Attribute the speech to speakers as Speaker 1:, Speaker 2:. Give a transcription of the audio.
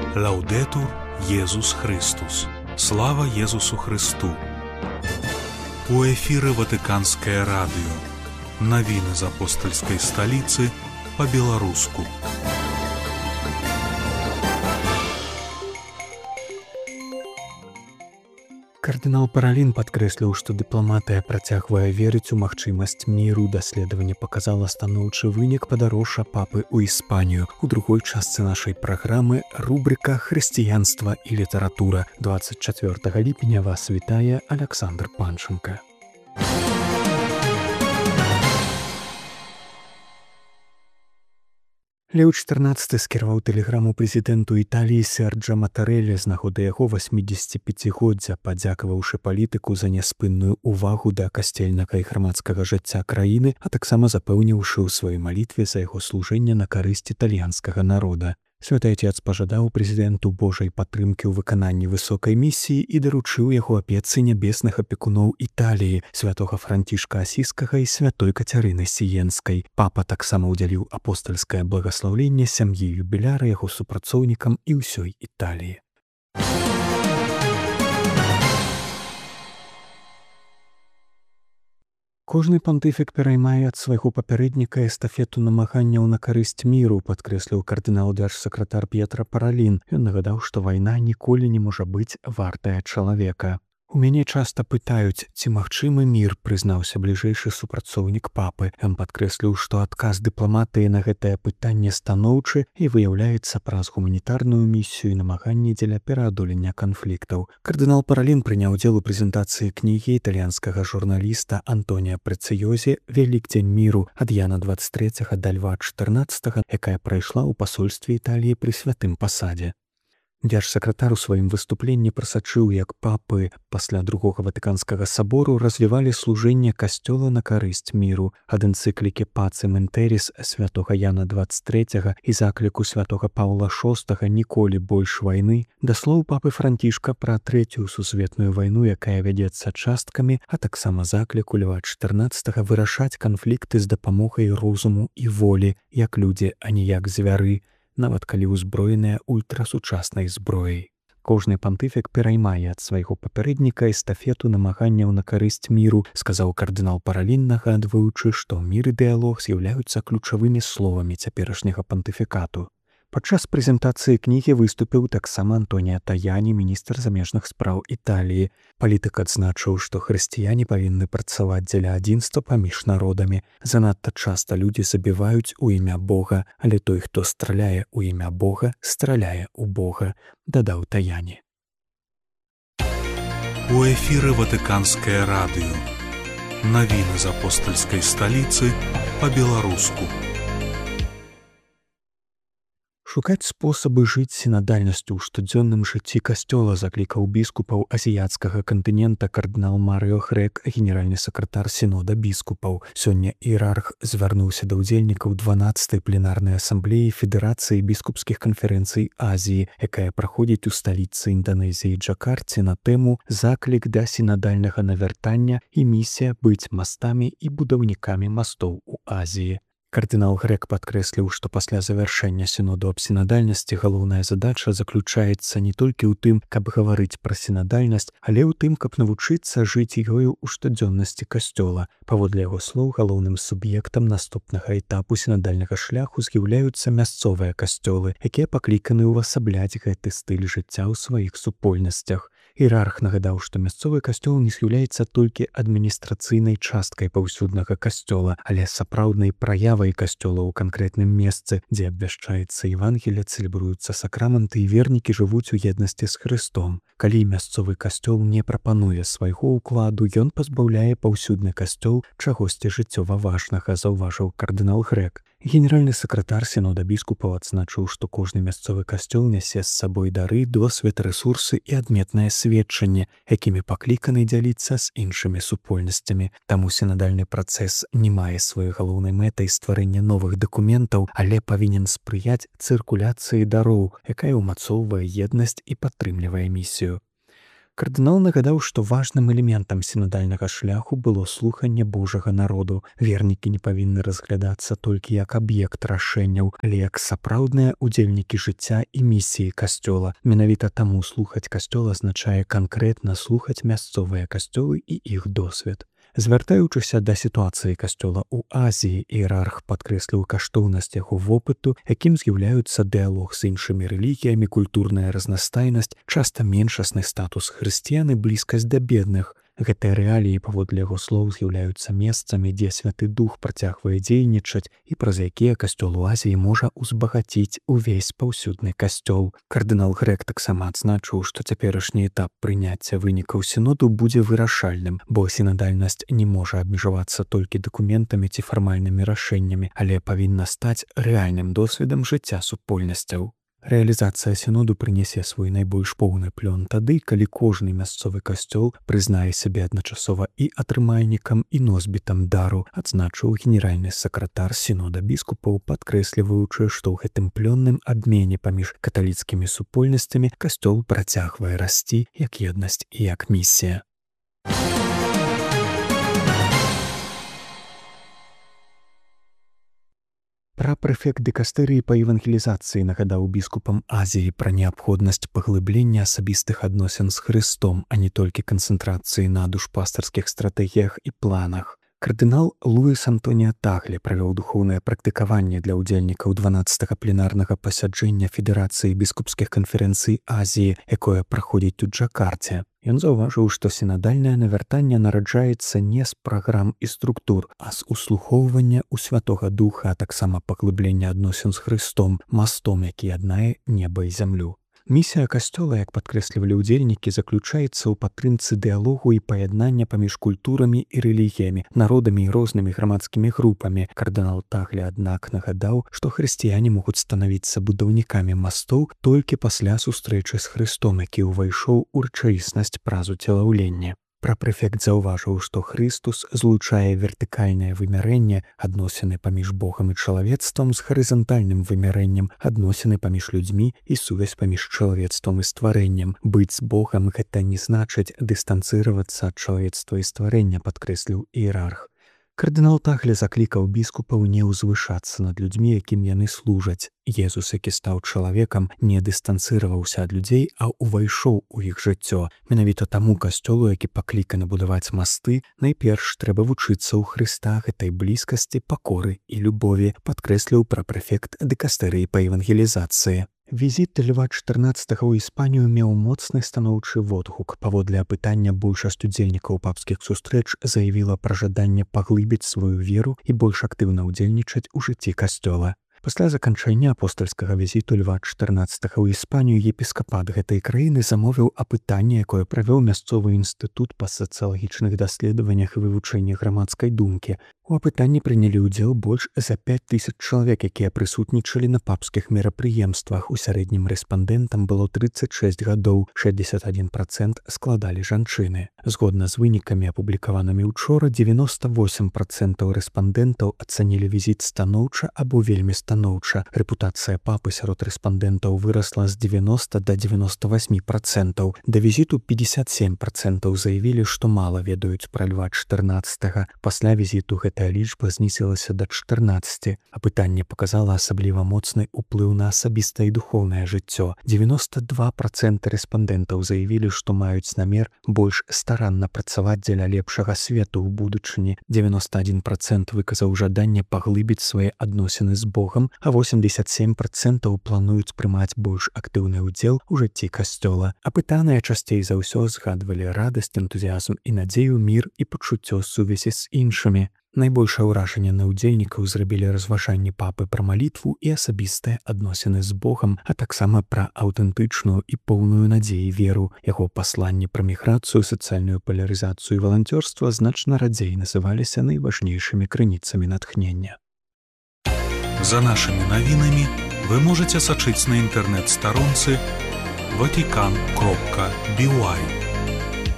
Speaker 1: Лаўдэтур Езус Христус. Слава Езусу Христу. У эфіры Ватыканскае радыё. Навіны з апостальскай сталіцы па-беларуску.
Speaker 2: Кардынал Паралін падкрэсліў, што дыпламатыя працягвае верыць у магчымасць міру. Даследаванне паказала станоўчы вынік падарожжа папы ў Іспанію. У другой частцы нашай праграмы рубрыка «Хрысціянства і літаратура». 24 ліпеня вас вітае Аляксандр Панченка. Леў XIV скіраваў тэлеграму прэзідэнту Італіі Серджа Матарэлі з нагоды яго 85-годдзя, падзякаваўшы палітыку за няспынную ўвагу да касцельнага і грамадскага жыцця краіны, а таксама запэўніўшы ў сваёй малітве за яго служэнне на карысць італьянскага народа. Святы Отец пажадаў прэзідэнту Божай падтрымкі ў выкананні высокай місіі і даручыў яго апецы нябесных апекуноў Італіі, святога Францішка Асіскага і святой Кацярыны Сіенскай. Папа таксама ўдзяліў апостальскае благаслаўленне сям'і юбіляра, яго супрацоўнікам і ўсёй Італіі. Кожны пантыфік пераймае ад свайго папярэдніка эстафету намаганняў на карысць міру, падкрэсліў кардынал дзяржсакратар П'етра Паралін. Ён нагадаў, што вайна ніколі не можа быць вартая чалавека. У мяне часта пытаюць, ці магчымы мір, прызнаўся бліжэйшы супрацоўнік папы. Ён падкрэсліў, што адказ дыпламатыі на гэтае пытанне станоўчы і выяўляецца праз гуманітарную місію і намаганні дзеля пераадолення канфліктаў. Кардынал Паралін прыняў удзел у прэзентацыі кнігі італьянскага журналіста Антонія Прецыёзі «Вялікдзень міру» ад Яна 23 да Льва 14, якая прайшла ў пасольстве Італіі пры святым пасадзе. Дзяржсакратар у сваім выступленні прасачыў, як папы пасля другога Ватыканскага сабору развівалі служэнне касцёла на карысць міру. Ад энцыклікі «Пацем інтэріс» святога Яна 23 і закліку святога Паўла VI «Ніколі больш вайны» да слоў папы Францішка пра трэцюю сусветную вайну, якая вядзецца часткамі, а таксама закліку Льва XIV вырашаць канфлікты з дапамогай розуму і волі, як людзі, а не як звяры, нават калі ўзброеныя ультрасучаснай зброяй. Кожны пантыфік пераймае ад свайго папярэдніка эстафету намаганняў на карысць міру, сказаў кардынал Паралін, нагадваючы, што мір і дыялог з'яўляюцца ключавымі словамі цяперашняга пантыфікату. Падчас прэзентацыі кнігі выступіў таксама Антонія Таяні, міністр замежных спраў Італіі. Палітык адзначыў, што хрысціяне павінны працаваць дзеля адзінства паміж народамі. Занадта часта людзі забіваюць у імя Бога, але той, хто страляе ў імя Бога, страляе ў Бога, дадаў Таяні.
Speaker 1: У эфіры Ватыканскае радыё. Навіны з апостальскай сталіцы па-беларуску.
Speaker 2: Шукаць спосабы жыць сінадальнасцю ў штодзённым жыцці касцёла заклікаў біскупаў азіяцкага кантынента кардынал Марыо Хрэк, генеральны сакратар сінода біскупаў. Сёння іерарх звярнуўся да ўдзельнікаў 12-й пленарнай асамблеі Федэрацыі біскупскіх канферэнцый Азіі, якая праходзіць у сталіцы Інданезіі Джакарце на тэму «Заклік да сінадальнага навяртання і місія быць мастамі і будаўнікамі мастоў у Азіі». Кардынал Грэк падкрэсліў, што пасля завяршэння сіноду аб сінадальнасці галоўная задача заключаецца не толькі ў тым, каб гаварыць пра сінадальнасць, але ў тым, каб навучыцца жыць ёю ў штодзённасці касцёла. Паводле яго слоў, галоўным суб'ектам наступнага этапу сінадальнага шляху з'яўляюцца мясцовыя касцёлы, якія пакліканы ўвасабляць гэты стыль жыцця ў сваіх супольнасцях. Іерарх нагадаў, што мясцовы касцёл не з'яўляецца толькі адміністрацыйнай часткай паўсюднага касцёла, але сапраўднай праявай касцёла ў канкрэтным месцы, дзе абвяшчаецца Евангелие, цэлебруюцца сакраманты і вернікі жывуць у еднасці з Хрыстом. Калі мясцовы касцёл не прапануе свайго ўкладу, ён пазбаўляе паўсюдны касцёл чагосьці жыццёва важнага, заўважыў кардынал Грэк. Генеральны сакратар сінода біскупаў адзначыў, што кожны мясцовы касцёл нясе з сабой дары, досвед, рэсурсы і адметнае сведчанне, якімі пакліканы дзяліцца з іншымі супольнасцямі. Таму сінадальны працэс не мае сваёй галоўнай мэтай стварэння новых дакументаў, але павінен спрыяць цыркуляцыі дароў, якая ўмацоўвае еднасць і падтрымлівае місію. Кардынал нагадаў, што важным элементам сінадальнага шляху было слуханне Божага народу. Вернікі не павінны разглядацца толькі як аб'ект рашэнняў, але як сапраўдныя удзельнікі жыцця і місіі касцёла. Менавіта таму слухаць касцёл азначае канкрэтна слухаць мясцовыя касцёлы і іх досвед. Звяртаючыся да сітуацыі касцёла ў Азіі, іерарх падкрэсліў каштоўнасць яго вопыту, якім з'яўляюцца дыялог з іншымі рэлігіямі, культурная разнастайнасць, часта меншасны статус хрысціян і блізкасць да бедных. Гэтыя рэаліі, паводле яго слоў, з'яўляюцца месцамі, дзе Святы Дух працягвае дзейнічаць і праз якія касцёл у Азіі можа ўзбагаціць увесь паўсюдны касцёл. Кардынал Грэк таксама адзначыў, што цяперашні этап прыняцця вынікаў сіноду будзе вырашальным, бо сінадальнасць не можа абмежавацца толькі дакументамі ці фармальнымі рашэннямі, але павінна стаць рэальным досведам жыцця супольнасцяў. Рэалізацыя сіноду прынясе свой найбольш поўны плён тады, калі кожны мясцовы касцёл прызнае сябе адначасова і атрымальнікам, і носьбітам дару, адзначыў генеральны сакратар сінода біскупаў, падкрэсліваючы, што ў гэтым плённым абмене паміж каталіцкімі супольнасцямі касцёл працягвае расці як еднасць і як місія. Прапрэфект дыкастэрыі па евангелізацыі нагадаў біскупам Азіі пра неабходнасць паглыблення асабістых адносін з Хрыстом, а не толькі канцэнтрацыі на душпастарскіх стратэгіях і планах. Кардынал Луіс Антоніа Тагле правёў духоўнае практыкаванне для ўдзельнікаў 12-га пленарнага пасяджэння Федэрацыі біскупскіх канферэнцый Азіі, якое праходзіць у Джакарце. Ён заўважыў, што сінадальнае навяртанне нараджаецца не з праграм і структур, а з услухоўвання ў Святога Духа, а таксама паглыблення адносін з Хрыстом, мастом, які яднае неба і зямлю. Місія касцёла, як падкрэслівалі ўдзельнікі, заключаецца ў падтрымцы дыялогу і паяднання паміж культурамі і рэлігіямі, народамі і рознымі грамадскімі групамі. Кардынал Тагле, аднак, нагадаў, што хрысціяне могуць станавіцца будаўнікамі мастоў толькі пасля сустрэчы з Хрыстом, які ўвайшоў у рэчаіснасць праз уцелаўленне. Прапрэфект заўважыў, што Хрыстус злучае вертыкальнае вымярэнне, адносіны паміж Богам і чалавецтвам, з гарызантальным вымярэннем, адносіны паміж людзьмі і сувязь паміж чалавецтвам і стварэннем. Быць з Богам — гэта не значыць дыстанцыравацца ад чалавецтва і стварэння, падкрэсліў іерарх. Кардынал Тагле заклікаў біскупаў не ўзвышацца над людзьмі, якім яны служаць. Езус, які стаў чалавекам, не дыстанцыраваўся ад людзей, а ўвайшоў у іх жыццё. Менавіта таму касцёлу, які пакліканы будаваць масты, найперш трэба вучыцца ў Хрыста гэтай блізкасці, пакоры і любові, падкрэсліў прапрэфект дыкастэрыі па евангелізацыі. Візіт Льва XIV ў Іспанію меў моцны станоўчы водгук. Паводле апытання большасць удзельнікаў папскіх сустрэч заявіла пра жаданне паглыбіць сваю веру і больш актыўна ўдзельнічаць у жыцці касцёла. Пасля заканчэння апостальскага візіту Льва XIV ў Іспанію епіскапат гэтай краіны замовіў апытанне, якое правёў мясцовы інстытут па сацыялагічных даследаваннях і вывучэнні грамадскай думкі. У апытанні прынялі ўдзел больш за 5000 чалавек, якія прысутнічалі на папскіх мерапрыемствах. У сярэднім рэспандэнтам было 36 гадоў, 61% складалі жанчыны. Згодна з вынікамі, апублікаванымі ўчора, 98% рэспандэнтаў ацанілі візіт станоўча або вельмі станоўча. Рэпутацыя папы сярод рэспандэнтаў вырасла з 90 да 98%. Да візіту 57% заявілі, што мала ведаюць пра Льва XIV. Пасля візіту гэтая лічба знізілася да 14. Апытанне паказала асабліва моцны ўплыў на асабістае і духоўнае жыццё. 92% рэспандэнтаў заявілі, што маюць намер больш старанна працаваць дзеля лепшага свету ў будучыні. 91% выказаў жаданне паглыбіць свае адносіны з Богам, а 87% плануюць прымаць больш актыўны ўдзел у жыцці касцёла. Апытаныя часцей за ўсё згадвалі радасць, энтузіазм і надзею, мір і пачуццё сувязі з іншымі. Найбольшае ўражанне на ўдзельнікаў зрабілі разважанні папы пра малітву і асабістыя адносіны з Богам, а таксама пра аўтэнтычную і поўную надзеі веру. Яго пасланні пра міграцыю, сацыяльную палярызацыю і валанцёрства значна радзей называліся найважнейшымі крыніцамі натхнення.
Speaker 1: За нашими навінамі вы можете сачыць на інтэрнэт-старонцы vatican.by.